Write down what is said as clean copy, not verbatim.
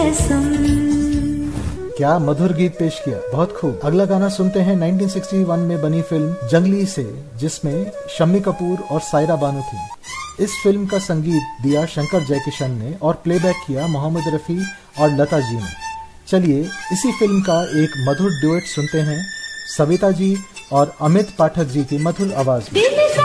क्या मधुर गीत पेश किया, बहुत खूब। अगला गाना सुनते हैं 1961 में बनी फिल्म जंगली से, जिसमें शम्मी कपूर और सायरा बानो थी। इस फिल्म का संगीत दिया शंकर जयकिशन ने और प्लेबैक किया मोहम्मद रफी और लता जी ने। चलिए इसी फिल्म का एक मधुर ड्यूएट सुनते हैं सविता जी और अमित पाठक जी की मधुर आवाज में।